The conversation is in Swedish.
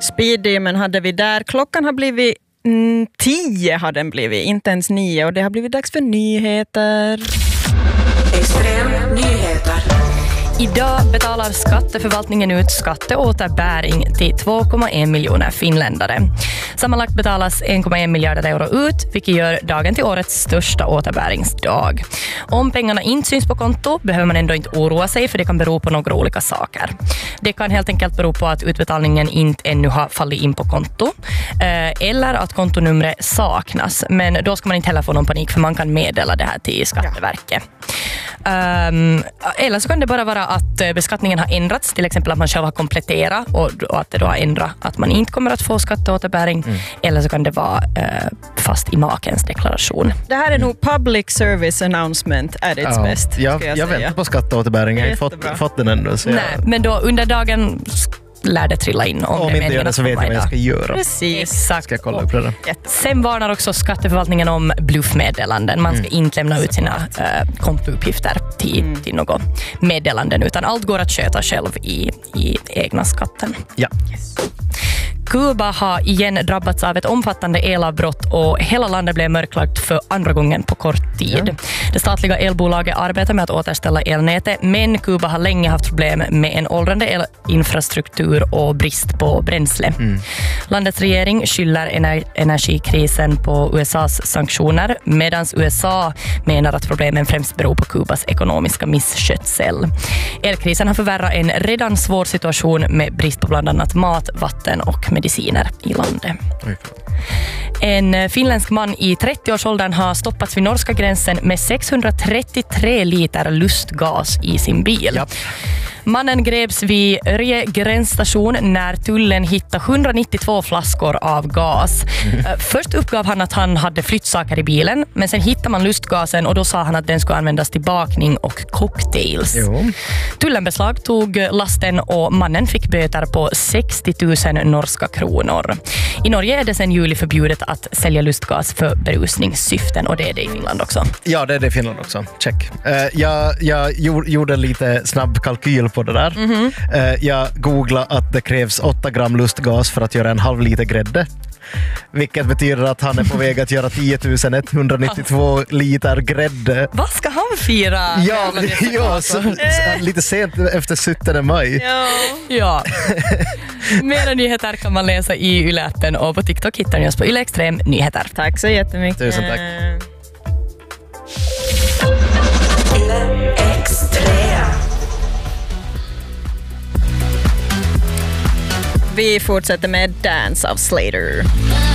Speeddemen hade vi där. Klockan har blivit 10 har den blivit, inte ens 9, och det har blivit dags för nyheter. Extrem nyheter. Idag betalar skatteförvaltningen ut skatteåterbäring till 2,1 miljoner finländare. Sammanlagt betalas 1,1 miljarder euro ut, vilket gör dagen till årets största återbäringsdag. Om pengarna inte syns på konto behöver man ändå inte oroa sig, för det kan bero på några olika saker. Det kan helt enkelt bero på att utbetalningen inte ännu har fallit in på konto, eller att kontonumret saknas. Men då ska man inte heller få någon panik, för man kan meddela det här till Skatteverket. Eller så kan det bara vara att beskattningen har ändrats, till exempel att man själv har kompletterat och att det då har ändrat att man inte kommer att få skatteåterbäring. Eller så kan det vara fast i makens deklaration. Det här är nog public service announcement at its best. Jag väntar på skatteåterbäring. Jag har inte fått den ännu. Nej, men då under dagen lär det trilla in. Om inte gör det så vet jag vad jag ska göra. Precis. Exakt. Ska jag kolla upp det där. Sen varnar också skatteförvaltningen om bluffmeddelanden. Man ska inte lämna ut sina kontouppgifter till något meddelanden, utan allt går att sköta själv i egna skatten. Ja. Kuba har igen drabbats av ett omfattande elavbrott och hela landet blev mörklagt för andra gången på kort tid. Ja. Det statliga elbolaget arbetar med att återställa elnätet, men Kuba har länge haft problem med en åldrande elinfrastruktur och brist på bränsle. Landets regering skyller energikrisen på USAs sanktioner, medan USA menar att problemen främst beror på Kubas ekonomiska misskötsel. Elkrisen har förvärrat en redan svår situation med brist på bland annat mat, vatten och mediciner i landet. En finländsk man i 30-årsåldern har stoppats vid norska gränsen med 633 liter lustgas i sin bil. Ja. Mannen greps vid Örje gränsstation när tullen hittade 192 flaskor av gas. Först uppgav han att han hade flyttsaker i bilen, men sen hittade man lustgasen och då sa han att den skulle användas till bakning och cocktails. Jo. Tullen beslagtog lasten och mannen fick böter på 60 000 norska kronor. I Norge är det sedan juli förbjudet att sälja lustgas för berusningssyften, och det är det i Finland också. Ja, det är det i Finland också. Check. Jag gjorde lite snabb kalkyl på det där. Jag googlade att det krävs 8 gram lustgas för att göra en halv liter grädde. Vilket betyder att han är på väg att göra 10 192 liter grädde. Vad ska han fira? Ja, lite sent efter 17 maj. Ja. Mera nyheter kan man läsa i Yle-appen, och på TikTok hittar ni oss på Yle Extrem Nyheter. Tack så jättemycket. Tusen tack. Yle Extrem. Vi fortsätter med Dance av Slater.